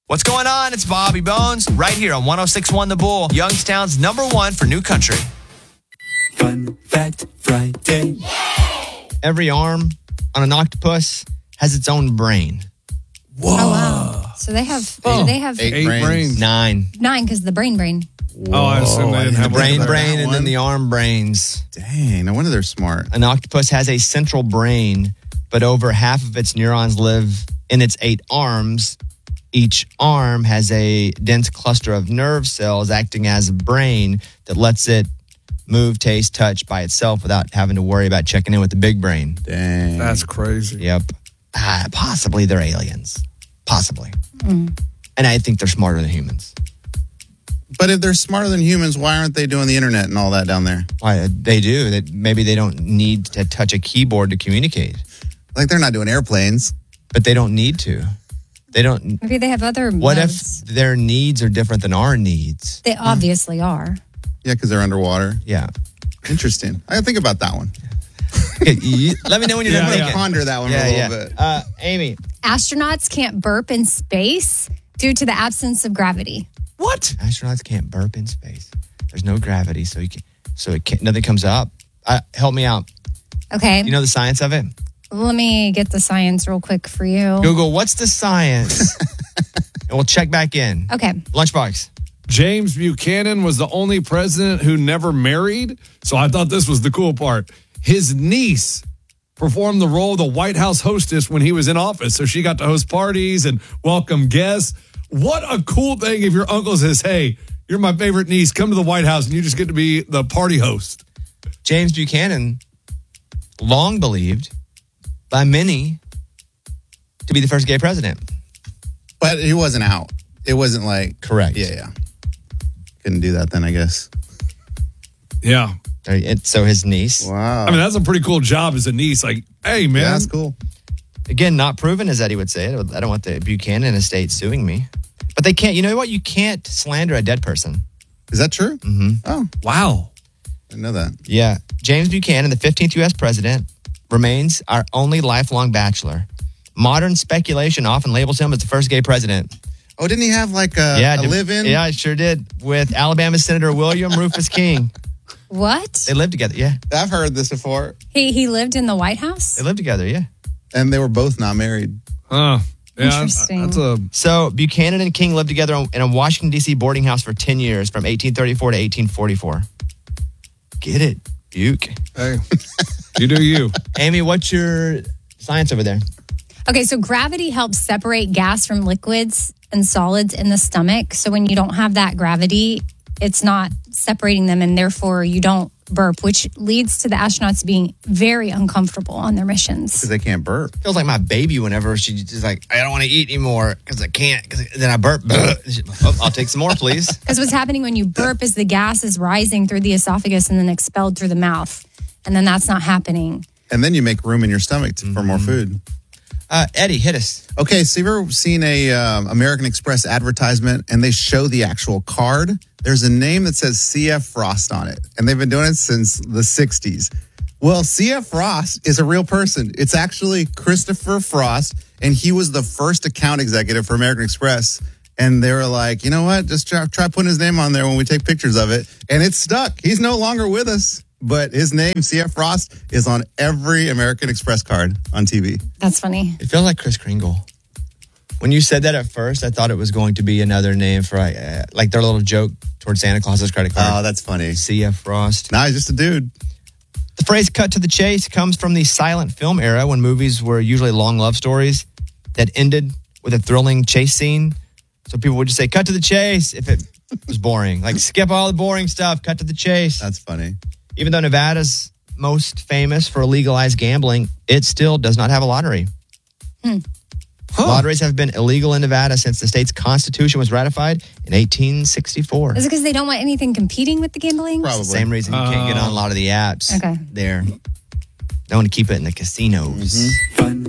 What's going on? It's Bobby Bones right here on 106.1 The Bull, Youngstown's #1 for new country. Fun Fact Friday. Every arm on an octopus has its own brain. Whoa. Oh, wow. So they have, Eight brains. 9. 9 because the brain. Oh, I assume they didn't have brain, one. and then the arm brains. Dang, no wonder they're smart. An octopus has a central brain, but over half of its neurons live in its 8 arms. Each arm has a dense cluster of nerve cells acting as a brain that lets it move, taste, touch by itself without having to worry about checking in with the big brain. Dang. That's crazy. Yep. Possibly they're aliens. Possibly. And I think they're smarter than humans. But if they're smarter than humans, why aren't they doing the internet and all that down there? Why they do. That maybe they don't need to touch a keyboard to communicate. Like they're not doing airplanes. But they don't need to. They don't. Maybe they have other What modes. if their needs are different than our needs? They obviously are. Yeah, because they're underwater. Yeah. Interesting. I gotta think about that one. Let me know when you're done I'm gonna thinking. ponder that one a little bit. Amy. Astronauts can't burp in space due to the absence of gravity. What? Astronauts can't burp in space. There's no gravity, so nothing comes up. Help me out. Okay. You know the science of it? Let me get the science real quick for you. Google, what's the science? And we'll check back in. Okay. Lunchbox. James Buchanan was the only president who never married. So I thought this was the cool part. His niece performed the role of the White House hostess when he was in office. So she got to host parties and welcome guests. What a cool thing if your uncle says, hey, you're my favorite niece. Come to the White House and you just get to be the party host. James Buchanan, long believed by many to be the first gay president. But he wasn't out. It wasn't like... Correct. Yeah. Couldn't do that then, I guess. Yeah. So his niece. Wow. I mean, that's a pretty cool job as a niece. Like, hey, man. Yeah, that's cool. Again, not proven as Eddie would say it. I don't want the Buchanan estate suing me. But they can't. You know what? You can't slander a dead person. Is that true? Mm-hmm. Oh. Wow. I didn't know that. Yeah. James Buchanan, the 15th U.S. president, remains our only lifelong bachelor. Modern speculation often labels him as the first gay president. Oh, didn't he have like a live-in? Yeah, I sure did. With Alabama Senator William Rufus King. What? They lived together, yeah. I've heard this before. He lived in the White House? They lived together, yeah. And they were both not married. Yeah, Interesting. So Buchanan and King lived together in a Washington, D.C. boarding house for 10 years, from 1834 to 1844. Get it, Buke. Hey, you do you. Amy, what's your science over there? Okay, so gravity helps separate gas from liquids and solids in the stomach. So when you don't have that gravity, it's not separating them, and therefore you don't burp, which leads to the astronauts being very uncomfortable on their missions. Because they can't burp. Feels like my baby whenever she's like, I don't want to eat anymore because I can't. Cause then I burp. Oh, I'll take some more, please. Because what's happening when you burp is the gas is rising through the esophagus and then expelled through the mouth. And then that's not happening. And then you make room in your stomach for more food. Eddie, hit us. Okay, so you've ever seen a American Express advertisement and they show the actual card? There's a name that says C.F. Frost on it, and they've been doing it since the 60s. Well, C.F. Frost is a real person. It's actually Christopher Frost, and he was the first account executive for American Express. And they were like, you know what? Just try putting his name on there when we take pictures of it. And it's stuck. He's no longer with us. But his name, C.F. Frost, is on every American Express card on TV. That's funny. It feels like Kris Kringle. When you said that at first, I thought it was going to be another name for like their little joke towards Santa Claus's credit card. Oh, that's funny. C.F. Frost. Nah, he's just a dude. The phrase cut to the chase comes from the silent film era when movies were usually long love stories that ended with a thrilling chase scene. So people would just say, cut to the chase if it was boring. Like, skip all the boring stuff, cut to the chase. That's funny. Even though Nevada's most famous for legalized gambling, it still does not have a lottery. Lotteries have been illegal in Nevada since the state's constitution was ratified in 1864. Is it because they don't want anything competing with the gambling? Probably. Same reason you can't get on a lot of the apps there. They want to keep it in the casinos. Fun